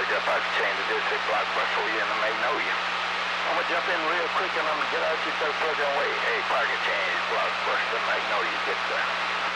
Roger, if I could change the district blockbuster for you in the Magnolia. I'm gonna jump in real quick and I'm gonna get out you so plug and wait. Hey, Parker, change blockbuster Magnolia, get there.